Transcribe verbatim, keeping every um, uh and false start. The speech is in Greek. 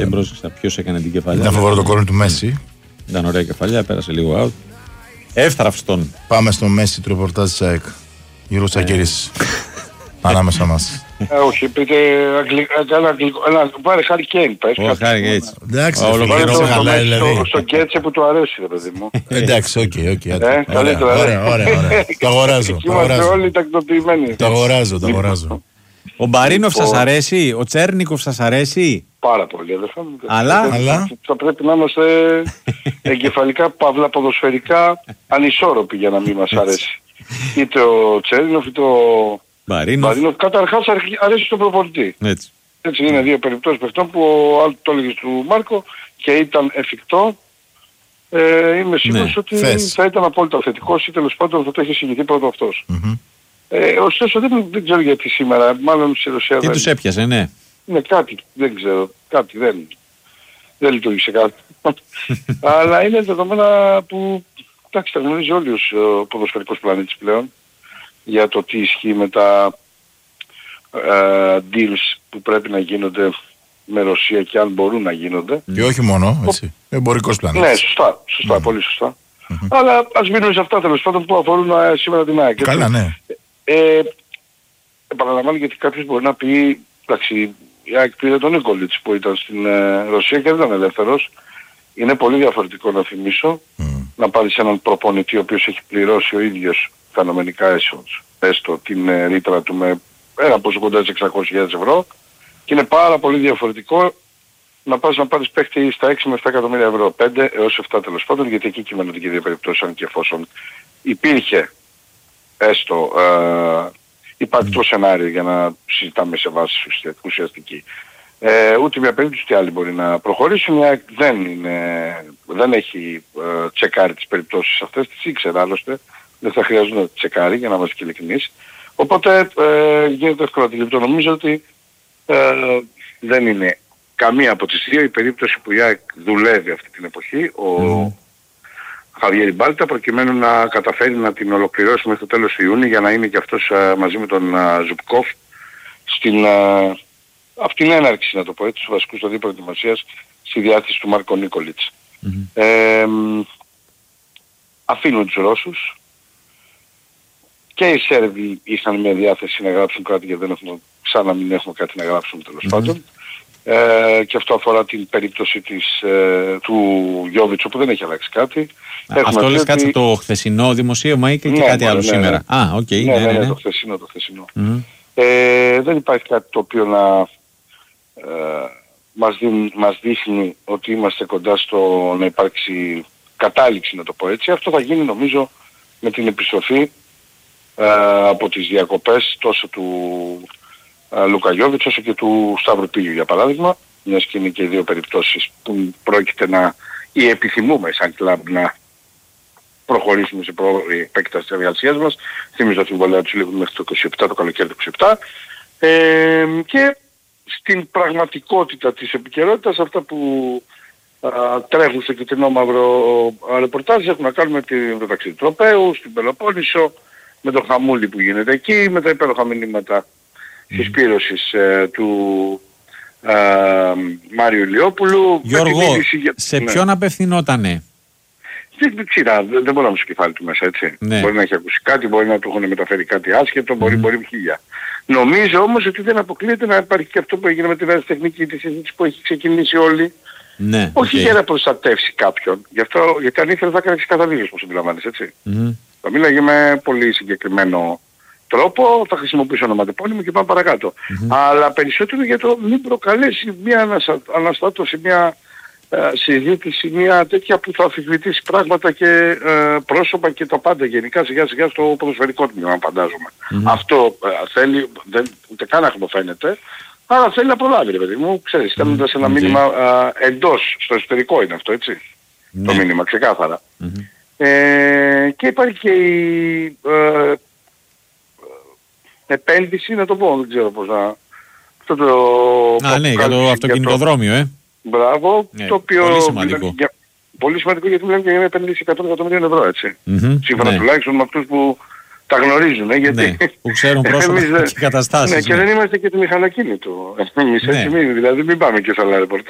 Δεν πρόσεξα ποιος έκανε την κεφαλιά. Ήταν φοβερό το κόρνο του Μέση. Ήταν ωραία κεφαλιά, πέρασε λίγο out. Εύθραυστον. Πάμε στο Μέση του ρεπορτάζ της ΑΕΚ. Γιώργος Τσακίρης. Ανάμεσα μας. Ε, όχι, πείτε αγγλικό. Πάρε Χάρι Κέιν. Ω, Χάρι Κέιν. Εντάξει, ολοκληρώνω καλά, δηλαδή. Στο Γκέτσε που του αρέσει, ρε παιδί μου. Εντάξει, οκ, οκ. Ωραία, ωραία. Το αγοράζω. Είμαστε όλοι τακτοποιημένοι. Το αγοράζω, το αγοράζω. Ο Μπαρίνοφ σας αρέσει, ο Τσέρνικοφ σας αρέσει. Πάρα πολύ, αδερφέ μου. Αλλά, αλλά... θα πρέπει να είμαστε εγκεφαλικά, παύλα, ποδοσφαιρικά ανισόρροποι για να μην μας αρέσει. Είτε ο Τσέρνικοφ είτε ο Μπαρίνοφ. Καταρχάς αρέσει στον προπονητή. Έτσι. Έτσι είναι δύο περιπτώσεις παιχτών που ο άλλος το έλεγε του Μάρκο και ήταν εφικτό. Ε, είμαι σίγουρος ναι, ότι θες. θα ήταν απόλυτα θετικός ή τέλος πάντων θα το είχε συγκεκριθεί πρώτο αυτός. Mm-hmm. Ε, ωστόσο δεν, δεν ξέρω γιατί σήμερα, μάλλον στη Ρωσία τι δεν... τους έπιασε, ναι. Ναι, κάτι, δεν ξέρω, κάτι δεν, δεν λειτουργήσε κάτι. Αλλά είναι δεδομένα που, εντάξει, τα γνωρίζει όλοι ο ποδοσφαιρικός πλανήτης πλέον για το τι ισχύει με τα ε, deals που πρέπει να γίνονται με Ρωσία και αν μπορούν να γίνονται. Και όχι μόνο, έτσι, εμπορικός πλανήτης. Ναι, σωστά, σωστά, mm. πολύ σωστά. Mm-hmm. Αλλά ας μείνουμε σε αυτά τέλος πάντων που αφορούν ε, σήμερα την ΑΕΚ. Καλά, ναι. Ε, επαναλαμβάνω γιατί κάποιος μπορεί να πει, εντάξει, η ΑΕΚ πήρε τον Νίκολιτς που ήταν στην ε, Ρωσία και δεν ήταν ελεύθερος. Είναι πολύ διαφορετικό να θυμίσω Mm. να πάρεις έναν προπονητή ο οποίος έχει πληρώσει ο ίδιος φαινομενικά έσως, έστω την ε, ρήτρα του με ένα ποσό κοντά στις εξακόσιες χιλιάδες ευρώ και είναι πάρα πολύ διαφορετικό να πας να πάρεις παίχτη στα έξι με επτά εκατομμύρια ευρώ, πέντε έως επτά τέλος πάντων, γιατί εκεί κείμενονται και δύο περιπτώσεις αν και εφόσον υπήρχε έστω ε, υπαρκτό mm. σενάριο για να συζητάμε σε βάση ουσιαστική. Ε, ούτε μια περίπτωση ούτε άλλη μπορεί να προχωρήσει. Μια δεν, είναι, δεν έχει ε, τσεκάρει τις περιπτώσεις αυτές, τις ήξερα άλλωστε, δεν θα χρειαζόταν να τις τσεκάρει για να είμαστε και ειλικρινείς. Οπότε ε, γίνεται εύκολα αντιληπτό. Νομίζω ότι ε, δεν είναι καμία από τις δύο η περίπτωση που η ΑΕΚ δουλεύει αυτή την εποχή, ο mm. Χαβιέρι Μπάλτα, προκειμένου να καταφέρει να την ολοκληρώσει μέχρι το τέλος του Ιούνιου για να είναι και αυτός ε, μαζί με τον ε, Ζουπκόφ στην... Ε, αυτήν την έναρξη, να το πω έτσι, στους βασικούς δηλαδή προετοιμασίας στη διάθεση του Μάρκο Νίκολιτς. Mm-hmm. Ε, αφήνουν τους Ρώσους και οι Σέρβοι είχαν μια διάθεση να γράψουν κάτι γιατί δεν έχουμε, σαν να μην έχουμε κάτι να γράψουμε τέλος mm-hmm. πάντων. Ε, και αυτό αφορά την περίπτωση της, ε, του Γιώβιτς που δεν έχει αλλάξει κάτι. Α, αυτό λες κάτσε το χθεσινό δημοσίευμα ή και, ναι, και κάτι ναι, άλλο ναι, σήμερα. Ναι. Α, οκ. Okay, ναι, ναι, ναι, ναι, ναι, το χθεσινό, το χθεσινό. Mm-hmm. Ε, δεν υπάρχει κάτι το οποίο να ε, μας, δίνει, μας δείχνει ότι είμαστε κοντά στο να υπάρξει κατάληξη, να το πω έτσι. Αυτό θα γίνει νομίζω με την επιστροφή ε, από τις διακοπές τόσο του ε, Λούκα Γιώβιτς όσο και του Σταύρου Πίγιου για παράδειγμα, μιας και είναι και οι δύο περιπτώσεις που πρόκειται να ή επιθυμούμε σαν κλαμπ να προχωρήσουμε σε πρόορη επέκταση της εργασίας μας. Θυμίζω ότι η συμβολέα τους λήγουν μέχρι το είκοσι επτά, το καλοκαίρι του είκοσι επτά. Ε, και στην πραγματικότητα της επικαιρότητας αυτά που α, τρέχουν στο κυτρινό μαύρο ρεπορτάζ έχουν να κάνουν με το ταξίδι του Τροπαίου, στην Πελοπόννησο, με το χαμούλι που γίνεται εκεί, με τα υπέροχα μηνύματα mm. συσπήρωσης ε, του ε, Μάριου Ηλιόπουλου. Γιώργο, για... σε ναι. ποιον απευθυνότανε? Δεν ξέρω, δεν μπορώ να μου στο κεφάλι του μέσα, έτσι. Ναι. Μπορεί να έχει ακούσει κάτι, μπορεί να του έχουν μεταφέρει κάτι άσχετο, μπορεί, mm. μπορεί χίλια. Νομίζω όμως ότι δεν αποκλείεται να υπάρχει και αυτό που έγινε με την αεροτεχνική της συζήτηση που έχει ξεκινήσει όλη. Ναι, όχι okay. για να προστατεύσει κάποιον. Γι' αυτό, γιατί αν ήθελε θα έκανε ξεκαθαρίζεις όπως αντιλαμβάνεις, έτσι. Mm. Θα μίλαγε με πολύ συγκεκριμένο τρόπο, θα χρησιμοποιήσω ονοματεπώνυμο και πάμε παρακάτω. Mm-hmm. Αλλά περισσότερο για το μην προκαλέσει μια αναστάτωση, μια συζήτηση, μια τέτοια που θα αμφισβητήσει πράγματα και ε, πρόσωπα και τα πάντα γενικά σιγά σιγά στο ποδοσφαιρικό τμήμα φαντάζομαι. Mm-hmm. Αυτό ε, θέλει, δεν, ούτε καν φαίνεται, αλλά θέλει να προλάβει ρε παιδί μου, ξέρεις, στέλνοντας mm-hmm. ένα μήνυμα ε, εντός, στο εσωτερικό είναι αυτό έτσι, mm-hmm. το μήνυμα ξεκάθαρα. Mm-hmm. Ε, και υπάρχει και η ε, επένδυση, να το πω, δεν ξέρω πώς να... Αυτό το, Α, ναι, για το αυτοκινητοδρόμιο, ε. Μπράβο, ναι, το οποίο... Πολύ σημαντικό. Για, πολύ σημαντικό γιατί μιλάμε για μια επένδυση εκατό εκατομμυρίων ευρώ, έτσι. Mm-hmm, σύμφωνα ναι. τουλάχιστον με αυτούς που τα γνωρίζουν, ε, γιατί... Ναι, που ξέρουν πρόσωπα και καταστάσεις. Ναι, και ναι. δεν είμαστε και το μηχανοκίνητο. Εμείς έτσι μην, δηλαδή μην πάμε και σε άλλα ρεπορτάζ.